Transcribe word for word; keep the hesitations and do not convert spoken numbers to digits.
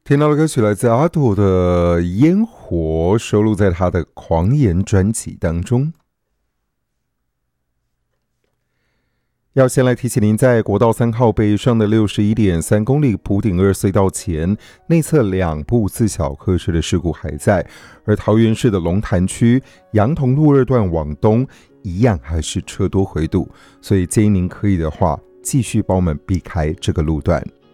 听到的歌曲来自阿朵的《烟火》，收录在他的《狂言》专辑当中。要先来提醒您，在国道三号北上的六十一点三公里埔顶二隧道前，内侧两部自小客车的事故还在，而桃园市的龙潭区杨同路二段往东一样还是车多回堵，所以建议您可以的话，继续帮我们避开这个路段。